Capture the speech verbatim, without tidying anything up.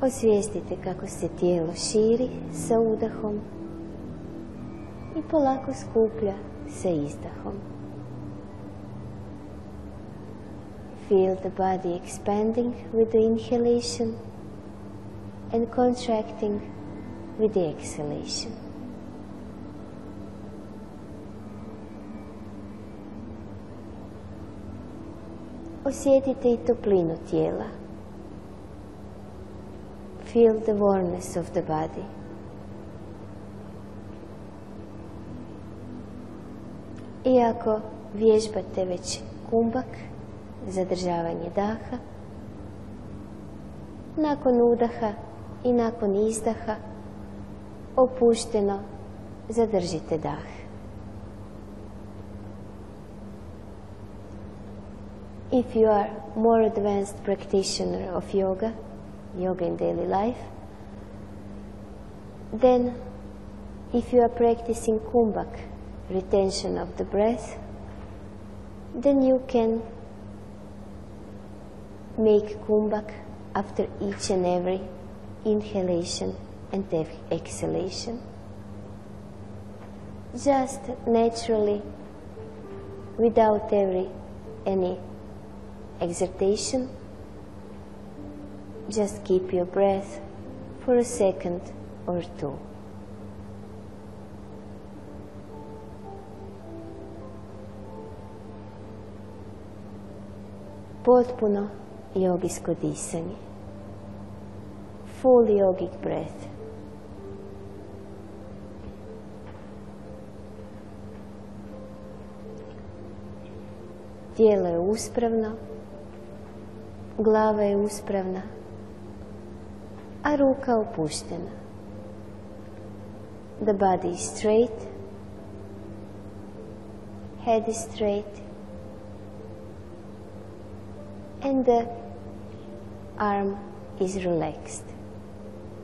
Osvijestite kako se tijelo širi sa udahom i polako skuplja sa izdahom. Feel the body expanding with the inhalation and contracting with the exhalation. Osjetite i toplinu tijela. Feel the warmness of the body. Iako vježbate već kumbak, zadržavanje daha, nakon udaha i nakon izdaha opušteno zadržite dah. If you are more advanced practitioner of yoga, yoga in daily life, then if you are practicing kumbhak, retention of the breath, then you can make kumbhak after each and every inhalation and exhalation. Just naturally, without every any exertion, just keep your breath for a second or two. Potpuno jogijsko disanje. Full yogic breath. Tijelo je uspravno, glava je uspravna, a ruka opuštena. The body is straight, head is straight, and the arm is relaxed.